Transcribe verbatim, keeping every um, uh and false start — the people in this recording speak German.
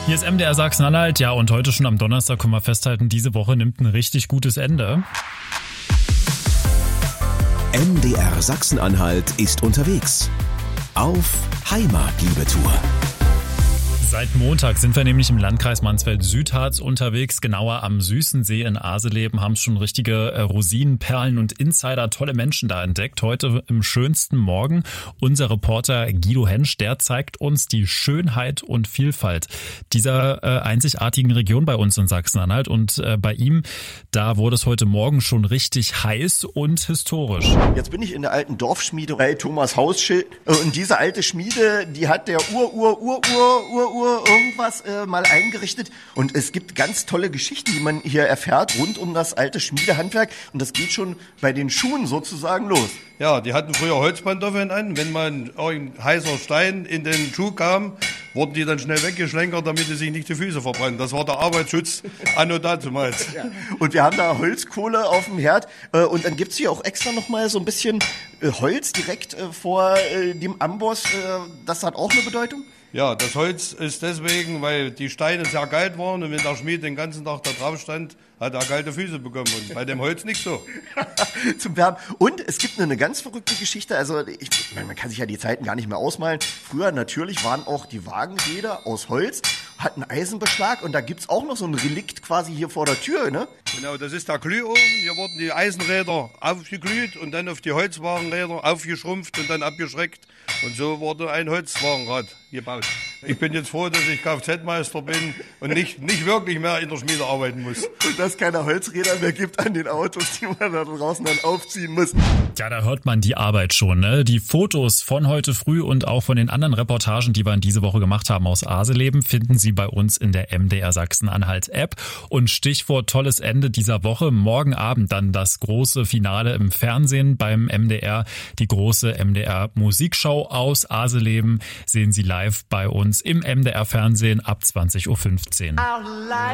Hier ist M D R Sachsen-Anhalt, ja, und heute schon am Donnerstag können wir festhalten, diese Woche nimmt ein richtig gutes Ende. M D R Sachsen-Anhalt ist unterwegs auf Heimatliebe-Tour. Seit Montag sind wir nämlich im Landkreis Mansfeld-Südharz unterwegs, genauer am Süßensee in Aseleben, haben schon richtige äh, Rosinen, Perlen und Insider, tolle Menschen da entdeckt. Heute im schönsten Morgen unser Reporter Guido Hensch, der zeigt uns die Schönheit und Vielfalt dieser äh, einzigartigen Region bei uns in Sachsen-Anhalt. Und äh, bei ihm, da wurde es heute Morgen schon richtig heiß und historisch. Jetzt bin ich in der alten Dorfschmiede bei Thomas Hausschild und diese alte Schmiede, die hat der Ur-Ur-Ur-Ur-Ur irgendwas äh, mal eingerichtet und es gibt ganz tolle Geschichten, die man hier erfährt rund um das alte Schmiedehandwerk und das geht schon bei den Schuhen sozusagen los. Ja, die hatten früher Holzpantoffeln an. Wenn mal ein heißer Stein in den Schuh kam, wurden die dann schnell weggeschlenkert, damit sie sich nicht die Füße verbrennen. Das war der Arbeitsschutz anno dazumals. Ja. Und wir haben da Holzkohle auf dem Herd äh, und dann gibt's hier auch extra nochmal so ein bisschen äh, Holz direkt äh, vor äh, dem Amboss. Äh, das hat auch eine Bedeutung? Ja, das Holz ist deswegen, weil die Steine sehr kalt waren und wenn der Schmied den ganzen Tag da drauf stand, hat er kalte Füße bekommen und bei dem Holz nicht so. Zum Wärmen. Und es gibt eine ganz verrückte Geschichte, also ich, man kann sich ja die Zeiten gar nicht mehr ausmalen. Früher natürlich waren auch die Wagenräder aus Holz, hatten Eisenbeschlag und da gibt's auch noch so ein Relikt quasi hier vor der Tür, ne? Genau, das ist der Glühofen. Hier wurden die Eisenräder aufgeglüht und dann auf die Holzwagenräder aufgeschrumpft und dann abgeschreckt. Und so wurde ein Holzwagenrad gebaut. Ich bin jetzt froh, dass ich Kfz-Meister bin und nicht, nicht wirklich mehr in der Schmiede arbeiten muss. Und dass es keine Holzräder mehr gibt an den Autos, die man da draußen dann aufziehen muss. Ja, da hört man die Arbeit schon, ne? Die Fotos von heute früh und auch von den anderen Reportagen, die wir in diese Woche gemacht haben aus Aseleben, finden Sie bei uns in der M D R Sachsen-Anhalt-App. Und Stichwort tolles Ende dieser Woche. Morgen Abend dann das große Finale im Fernsehen beim M D R. Die große M D R-Musikshow aus Aseleben sehen Sie live bei uns im M D R-Fernsehen ab zwanzig Uhr fünfzehn.